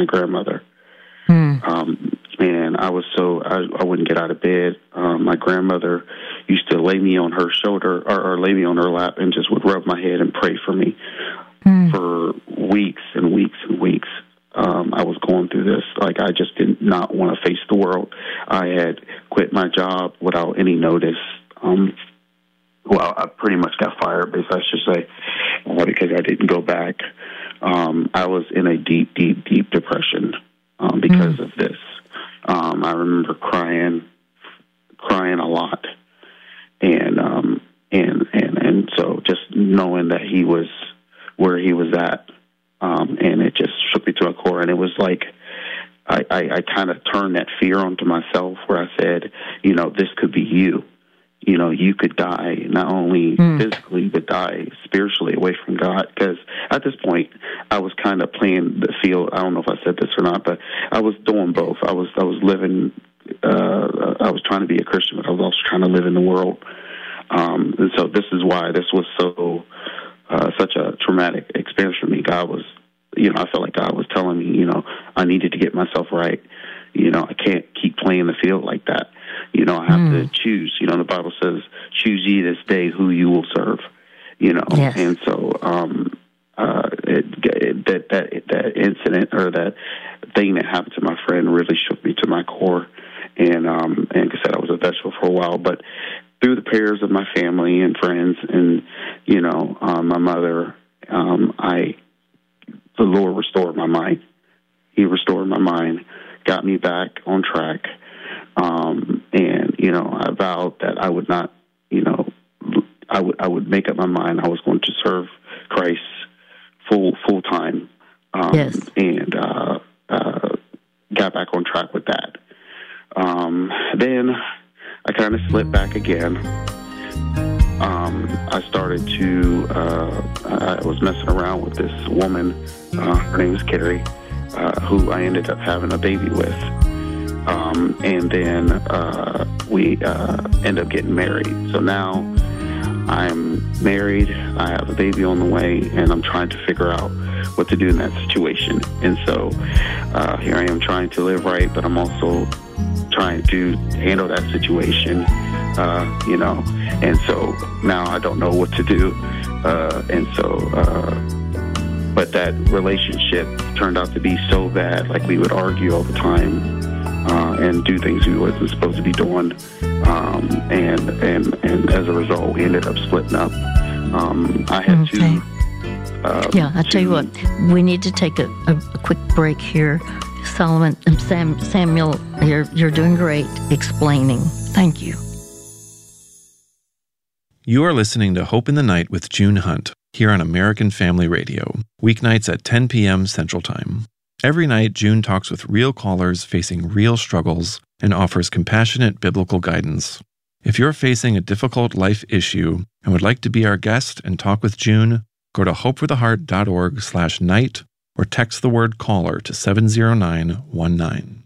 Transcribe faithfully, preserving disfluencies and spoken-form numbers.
my grandmother. Mm. Um, and I was so, I, I wouldn't get out of bed. Um, my grandmother used to lay me on her shoulder or, or lay me on her lap and just would rub my head and pray for me mm. for weeks and weeks and weeks. Um, I was going through this. Like, I just did not want to face the world. I had quit my job without any notice. Um, well, I pretty much got fired, basically, I should say, uh, because I didn't go back. Um, I was in a deep, deep, deep depression um, because mm. of this. Um, I remember crying, crying a lot, and um, and and and so just knowing that he was where he was at. Um, and it just shook me to a core. And it was like I, I, I kind of turned that fear onto myself where I said, you know, this could be you. You know, you could die not only mm. physically, but die spiritually away from God. Because at this point, I was kind of playing the field. I don't know if I said this or not, but I was doing both. I was I was living, uh, I was trying to be a Christian, but I was also trying to live in the world. Um, and so this is why this was so... Uh, such a traumatic experience for me. God was, you know, I felt like God was telling me, you know, I needed to get myself right. You know, I can't keep playing the field like that. You know, I have mm. to choose. You know, the Bible says, choose ye this day who you will serve. You know, yes. and so um, uh, it, it, that that that incident or that thing that happened to my friend really shook me to my core. And um, and like I said, I was a vegetable for a while, but through the prayers of my family and friends and, you know, um, my mother, um, I, the Lord restored my mind. He restored my mind, got me back on track. Um, and, you know, I vowed that I would not, you know, I would, I would make up my mind. I was going to serve Christ full, full time. Um, yes. And, uh, uh, got back on track with that. Um, then, I kind of slipped back again. Um, I started to, uh, I was messing around with this woman, uh, her name is Carrie, uh, who I ended up having a baby with. Um, and then uh, we uh, ended up getting married. So now I'm married, I have a baby on the way, and I'm trying to figure out what to do in that situation. And so uh, here I am trying to live right, but I'm also trying to handle that situation, uh, you know, and so now I don't know what to do, uh, and so, uh, but that relationship turned out to be so bad, like we would argue all the time, uh, and do things we wasn't supposed to be doing, um, and, and, and as a result, we ended up splitting up. Um, I had okay. to... Uh, yeah, I'll tell you what, we need to take a, a, a quick break here. Solomon, Sam, Samuel, you're, you're doing great explaining. Thank you. You are listening to Hope in the Night with June Hunt here on American Family Radio, weeknights at ten p.m. Central Time. Every night, June talks with real callers facing real struggles and offers compassionate biblical guidance. If you're facing a difficult life issue and would like to be our guest and talk with June, go to hopefortheheart.org slash night or text the word caller to seven zero nine one nine.